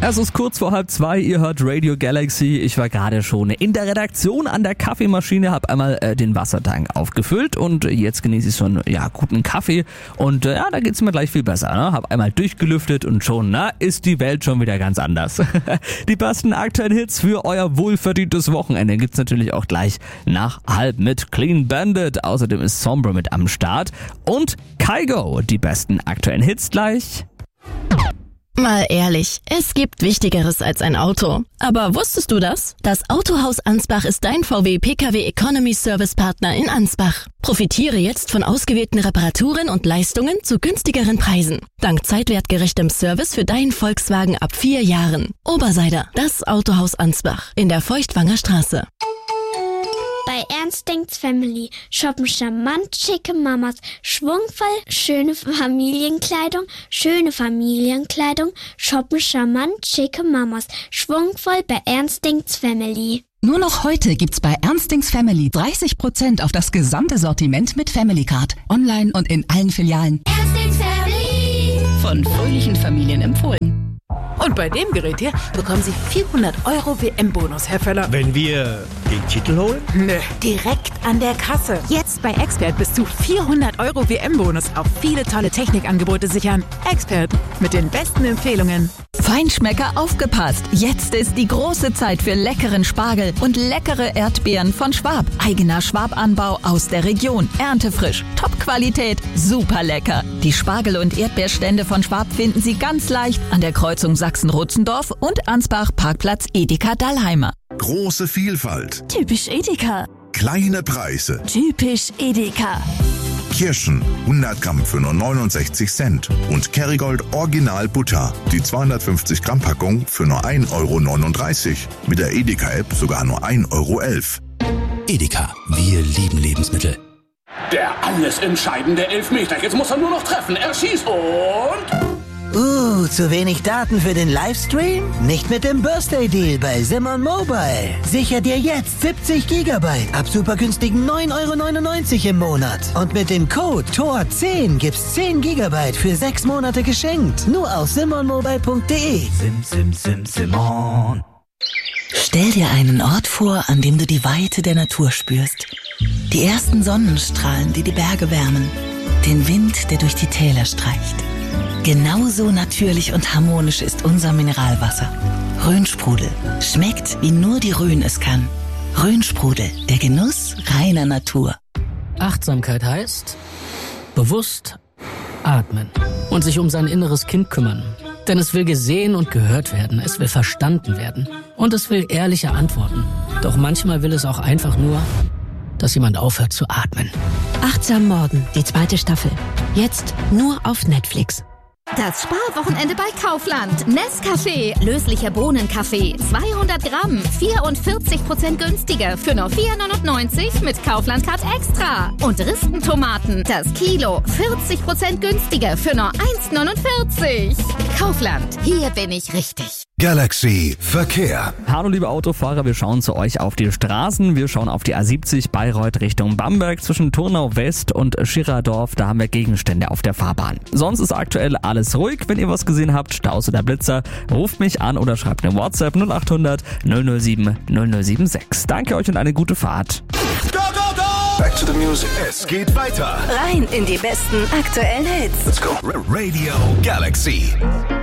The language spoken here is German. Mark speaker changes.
Speaker 1: Es ist kurz vor 1:30, ihr hört Radio Galaxy. Ich war gerade schon in der Redaktion an der Kaffeemaschine, habe einmal den Wassertank aufgefüllt und jetzt genieße ich so einen guten Kaffee. Und da geht's mir gleich viel besser. Ne? Hab einmal durchgelüftet und schon ist die Welt schon wieder ganz anders. Die besten aktuellen Hits für euer wohlverdientes Wochenende gibt's natürlich auch gleich nach 1:30 mit Clean Bandit. Außerdem ist Sombra mit am Start und Kygo. Die besten aktuellen Hits gleich.
Speaker 2: Mal ehrlich, es gibt Wichtigeres als ein Auto. Aber wusstest du das? Das Autohaus Ansbach ist dein VW Pkw Economy Service Partner in Ansbach. Profitiere jetzt von ausgewählten Reparaturen und Leistungen zu günstigeren Preisen. Dank zeitwertgerechtem Service für deinen Volkswagen ab 4 Jahren. Oberseider, das Autohaus Ansbach in der Feuchtwanger Straße.
Speaker 3: Bei Ernst Denkt's Family shoppen charmant schicke Mamas, schwungvoll schöne Familienkleidung, shoppen charmant schicke Mamas, schwungvoll bei Ernst Denkt's Family.
Speaker 4: Nur noch heute gibt's bei Ernst Denkt's Family 30% auf das gesamte Sortiment mit Family Card. Online und in allen Filialen.
Speaker 3: Ernst Denkt's Family.
Speaker 4: Von fröhlichen Familien empfohlen.
Speaker 5: Und bei dem Gerät hier bekommen Sie 400 € WM-Bonus, Herr Völler.
Speaker 6: Wenn wir den Titel holen?
Speaker 5: Nö, direkt an der Kasse. Jetzt bei Expert bis zu 400 € WM-Bonus auf viele tolle Technikangebote sichern. Expert mit den besten Empfehlungen.
Speaker 4: Feinschmecker, aufgepasst! Jetzt ist die große Zeit für leckeren Spargel und leckere Erdbeeren von Schwab. Eigener Schwab-Anbau aus der Region. Erntefrisch, Top-Qualität, super lecker. Die Spargel- und Erdbeerstände von Schwab finden Sie ganz leicht an der Kreuzung Sachsen-Rutzendorf und Ansbach Parkplatz Edeka Dallheimer.
Speaker 7: Große Vielfalt.
Speaker 2: Typisch Edeka.
Speaker 7: Kleine Preise.
Speaker 2: Typisch Edeka.
Speaker 7: Kirschen 100 Gramm für nur 69 Cent und Kerrygold Original Butter, die 250 Gramm Packung für nur 1,39 €. Mit der Edeka-App sogar nur 1,11 €.
Speaker 8: Edeka, wir lieben Lebensmittel.
Speaker 9: Der alles entscheidende Elfmeter. Jetzt muss er nur noch treffen. Er schießt und...
Speaker 10: zu wenig Daten für den Livestream? Nicht mit dem Birthday Deal bei Simon Mobile. Sicher dir jetzt 70 GB ab super günstigen 9,99 € im Monat. Und mit dem Code TOR10 gibt's 10 GB für 6 Monate geschenkt. Nur auf simonmobile.de.
Speaker 8: Simon.
Speaker 11: Stell dir einen Ort vor, an dem du die Weite der Natur spürst. Die ersten Sonnenstrahlen, die die Berge wärmen. Den Wind, der durch die Täler streicht. Genauso natürlich und harmonisch ist unser Mineralwasser. Rhönsprudel. Schmeckt, wie nur die Rhön es kann. Rhönsprudel, der Genuss reiner Natur.
Speaker 12: Achtsamkeit heißt bewusst atmen und sich um sein inneres Kind kümmern. Denn es will gesehen und gehört werden, es will verstanden werden und es will ehrliche Antworten. Doch manchmal will es auch einfach nur, dass jemand aufhört zu atmen.
Speaker 13: Achtsam Morden, die 2. Staffel. Jetzt nur auf Netflix.
Speaker 14: Das Sparwochenende bei Kaufland. Nescafé, löslicher Bohnenkaffee, 200 Gramm, 44% günstiger für nur 4,99 € mit Kaufland Card Extra. Und Ristentomaten, das Kilo, 40% günstiger für nur 1,49 €. Kaufland, hier bin ich richtig.
Speaker 7: Galaxy Verkehr.
Speaker 1: Hallo liebe Autofahrer, wir schauen zu euch auf die Straßen. Wir schauen auf die A70 Bayreuth Richtung Bamberg zwischen Turnau West und Schirerdorf. Da haben wir Gegenstände auf der Fahrbahn. Sonst ist aktuell alles ruhig. Wenn ihr was gesehen habt, Staus oder Blitzer, ruft mich an oder schreibt eine WhatsApp 0800 007 0076. Danke euch und eine gute Fahrt.
Speaker 7: Go, go, go! Back to the music. Es geht weiter.
Speaker 2: Rein in die besten aktuellen Hits.
Speaker 7: Let's go. Radio Galaxy.